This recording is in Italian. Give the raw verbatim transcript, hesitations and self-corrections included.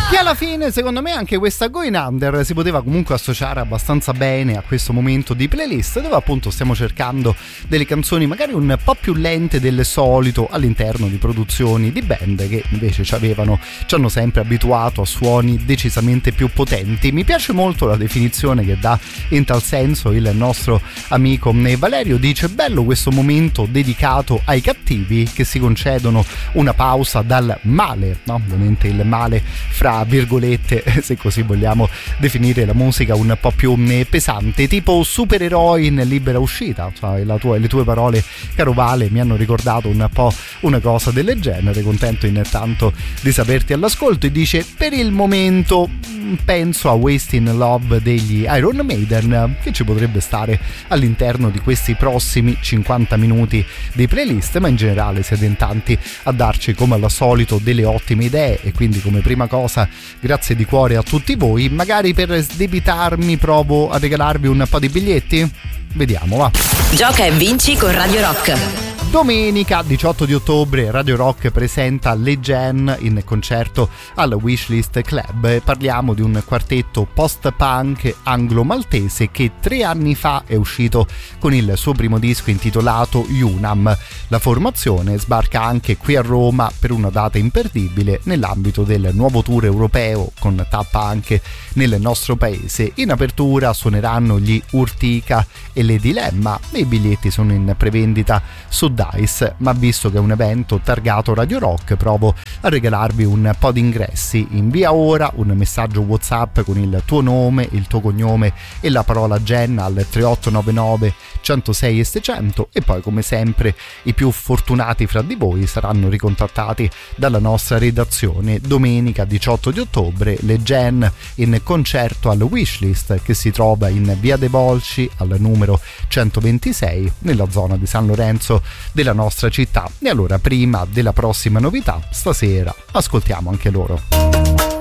Che alla fine secondo me anche questa Going Under si poteva comunque associare abbastanza bene a questo momento di playlist, dove appunto stiamo cercando delle canzoni magari un po' più lente del solito all'interno di produzioni di band che invece ci avevano ci hanno sempre abituato a suoni decisamente più potenti. Mi piace molto la definizione che dà in tal senso il nostro amico Valerio, dice: bello questo momento dedicato ai cattivi che si concedono una pausa dal male, no? Ovviamente il male fra virgolette, se così vogliamo definire la musica un po' più pesante, tipo supereroi in libera uscita. Cioè, la tua, le tue parole, caro Vale, mi hanno ricordato un po' una cosa del genere. Contento intanto di saperti all'ascolto. E dice: per il momento penso a Wasting Love degli Iron Maiden, che ci potrebbe stare all'interno di questi prossimi cinquanta minuti di playlist, ma in generale siete in tanti a darci come al solito delle ottime idee, e quindi come prima cosa grazie di cuore a tutti voi. Magari per sdebitarmi provo a regalarvi un po' di biglietti? Vediamo, va. Gioca e vinci con Radio Rock. Domenica diciotto di ottobre Radio Rock presenta Le Gen in concerto al Wishlist Club. Parliamo di un quartetto post-punk anglo-maltese che tre anni fa è uscito con il suo primo disco intitolato Unam. La formazione sbarca anche qui a Roma per una data imperdibile nell'ambito del nuovo tour europeo, con tappa anche nel nostro paese. In apertura suoneranno gli Urtica e le Dilemma e i biglietti sono in prevendita su Dice, ma visto che è un evento targato Radio Rock provo a regalarvi un po' di ingressi. Invia ora un messaggio WhatsApp con il tuo nome, il tuo cognome e la parola Gen al tre otto nove nove centosei e seicento, e poi come sempre i più fortunati fra di voi saranno ricontattati dalla nostra redazione. Domenica diciotto di ottobre Le Gen in concerto al Wishlist, che si trova in via De Volci al numero centoventisei nella zona di San Lorenzo della nostra città. E allora, prima della prossima novità, stasera ascoltiamo anche loro.